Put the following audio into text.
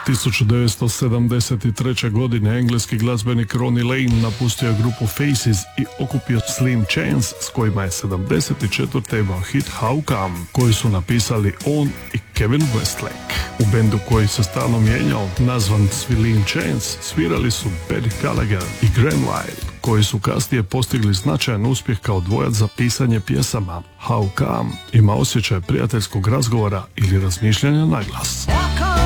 1973. godine engleski glazbenik Ronnie Lane napustio je grupu Faces i okupio Slim Chance, s kojima je 74. imao hit How Come, koji su napisali on i Kevin Westlake. U bendu koji se stalno mijenjao, nazvan Slim Chance, svirali su Benny Gallagher i Graham Wilde, koji su kasnije postigli značajan uspjeh kao dvojac za pisanje pjesama. How Come ima osjećaj prijateljskog razgovora ili razmišljanja na glas.